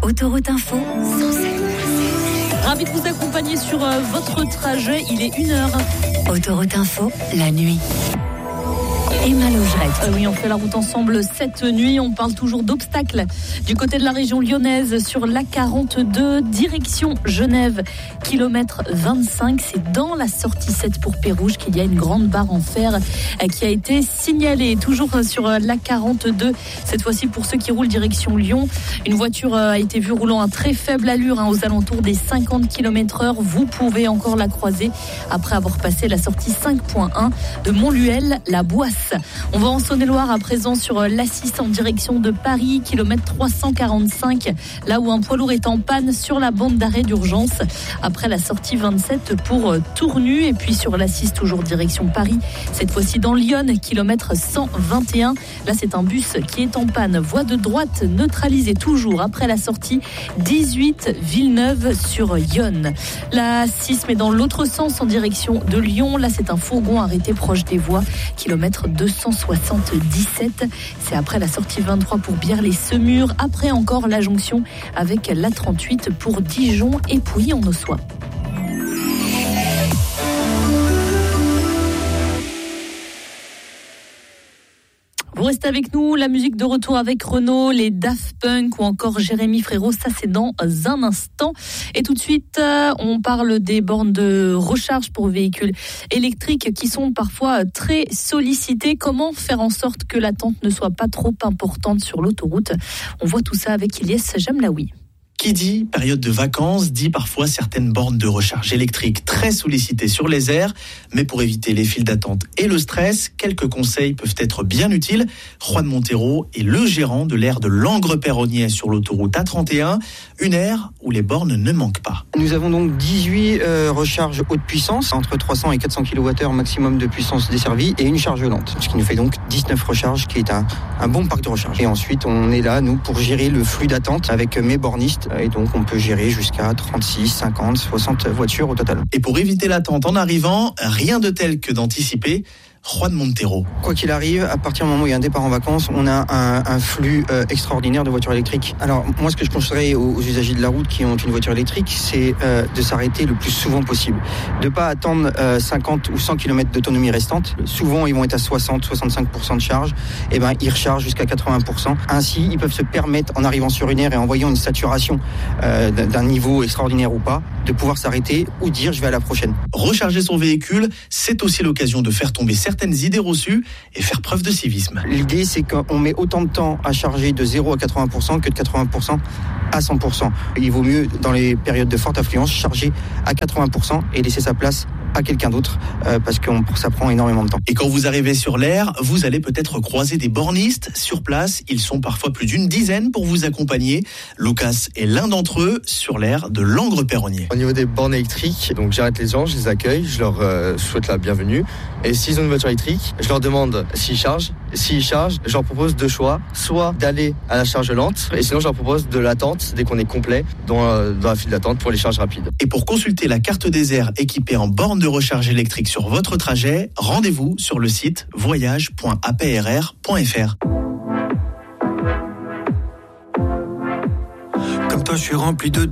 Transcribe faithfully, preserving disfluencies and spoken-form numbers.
Autoroute Info, cent sept. Ravi de vous accompagner sur euh, votre trajet, il est une heure. Autoroute Info, la nuit. Emma Logerette. Euh, oui, on fait la route ensemble cette nuit. On parle toujours d'obstacles du côté de la région lyonnaise sur l'A quarante-deux, direction Genève, kilomètre vingt-cinq. C'est dans la sortie sept pour Pérouge qu'il y a une grande barre en fer euh, qui a été signalée. Toujours euh, sur euh, l'A quarante-deux, cette fois-ci pour ceux qui roulent direction Lyon. Une voiture euh, a été vue roulant à très faible allure, hein, aux alentours des cinquante kilomètres heure. Vous pouvez encore la croiser après avoir passé la sortie cinq point un de Montluel, la Boisse. On va en Saône-et-Loire à présent sur l'A six en direction de Paris, kilomètre trois cent quarante-cinq, là où un poids lourd est en panne sur la bande d'arrêt d'urgence après la sortie vingt-sept pour Tournu. Et puis sur l'A six, toujours direction Paris, cette fois-ci dans Lyon, kilomètre cent vingt et un. Là, c'est un bus qui est en panne. Voie de droite neutralisée toujours après la sortie dix-huit Villeneuve sur Yonne. La six, mais dans l'autre sens en direction de Lyon. Là, c'est un fourgon arrêté proche des voies, kilomètre deux cent soixante-dix-sept. C'est après la sortie vingt-trois pour Bière-les-Semurs. Après encore la jonction avec l'A trente-huit pour Dijon et Pouilly-en-Ossois. Vous restez avec nous, la musique de retour avec Renaud, les Daft Punk ou encore Jérémy Frérot, ça c'est dans un instant. Et tout de suite, on parle des bornes de recharge pour véhicules électriques qui sont parfois très sollicitées. Comment faire en sorte que l'attente ne soit pas trop importante sur l'autoroute ? On voit tout ça avec Ilyes Jamlaoui. Qui dit période de vacances dit parfois certaines bornes de recharge électrique très sollicitées sur les aires. Mais pour éviter les files d'attente et le stress, quelques conseils peuvent être bien utiles. Juan Montero est le gérant de l'aire de Langres-Perronnier sur l'autoroute A trente et un, une aire où les bornes ne manquent pas. Nous avons donc dix-huit euh, recharges haute puissance, entre trois cents et quatre cents kilowattheures maximum de puissance desservie, et une charge lente, ce qui nous fait donc dix-neuf recharges, qui est un, un bon parc de recharge. Et ensuite, on est là, nous, pour gérer le flux d'attente avec mes bornistes. Et donc, on peut gérer jusqu'à trente-six, cinquante, soixante voitures au total. Et pour éviter l'attente en arrivant, rien de tel que d'anticiper. Juan Montero. Quoi qu'il arrive, à partir du moment où il y a un départ en vacances, on a un, un flux euh, extraordinaire de voitures électriques. Alors, moi, ce que je conseillerais aux, aux usagers de la route qui ont une voiture électrique, c'est euh, de s'arrêter le plus souvent possible. De ne pas attendre euh, cinquante ou cent kilomètres d'autonomie restante. Souvent, ils vont être à soixante à soixante-cinq pour cent de charge. Et ben, ils rechargent jusqu'à quatre-vingts pour cent. Ainsi, ils peuvent se permettre, en arrivant sur une aire et en voyant une saturation euh, d'un niveau extraordinaire ou pas, de pouvoir s'arrêter ou dire je vais à la prochaine. Recharger son véhicule, c'est aussi l'occasion de faire tomber certaines idées reçues et faire preuve de civisme. L'idée, c'est qu'on met autant de temps à charger de zéro à quatre-vingts pour cent que de quatre-vingts pour cent à cent pour cent. Il vaut mieux, dans les périodes de forte affluence, charger à quatre-vingts pour cent et laisser sa place à quelqu'un d'autre, euh, parce que ça prend énormément de temps. Et quand vous arrivez sur l'aire, vous allez peut-être croiser des bornistes sur place. Ils sont parfois plus d'une dizaine pour vous accompagner. Lucas est l'un d'entre eux sur l'aire de Langres-Perronnier. Au niveau des bornes électriques, donc j'arrête les gens, je les accueille, je leur euh, souhaite la bienvenue. Et s'ils ont une voiture électrique, je leur demande s'ils chargent. S'ils chargent, je leur propose deux choix. Soit d'aller à la charge lente, et sinon je leur propose de l'attente dès qu'on est complet dans, euh, dans la file d'attente pour les charges rapides. Et pour consulter la carte des aires équipée en borne de recharge électrique sur votre trajet, rendez-vous sur le site voyage point a p r r point f r. Comme toi, je suis rempli de